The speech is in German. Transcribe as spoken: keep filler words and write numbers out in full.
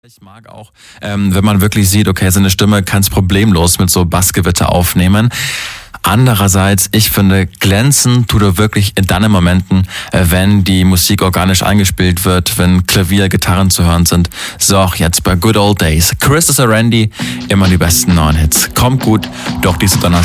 Ich mag auch, ähm, wenn man wirklich sieht, okay, seine Stimme kann es problemlos mit so Bassgewitter aufnehmen. Andererseits, ich finde, glänzen tut er wirklich in dann Momenten, äh, wenn die Musik organisch eingespielt wird, wenn Klavier, Gitarren zu hören sind. So auch jetzt bei Good Old Days. Chris Randy, immer die besten neuen Hits. Kommt gut, doch diese Donnerstag.